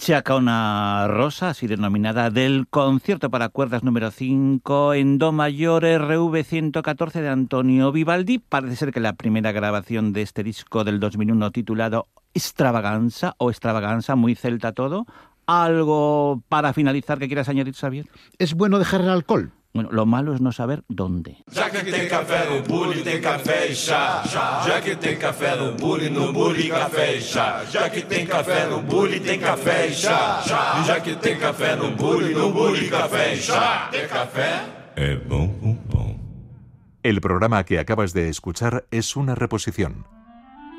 Chacaona Rosa, así denominada, del concierto para cuerdas número 5 en do mayor RV 114 de Antonio Vivaldi. Parece ser que la primera grabación de este disco del 2001 titulado Extravaganza o Extravaganza, muy celta todo. ¿Algo para finalizar que quieras añadir, Xavier? ¿Es bueno dejar el alcohol? Bueno, lo malo es no saber dónde. Já que tem café no bule, tem café e chá. Já que tem café no bule, café e chá. Já que tem café no bule, tem café e chá. E já que tem café no bule, café e chá. Tem café? É bom, bom, bom. El programa que acabas de escuchar es una reposición.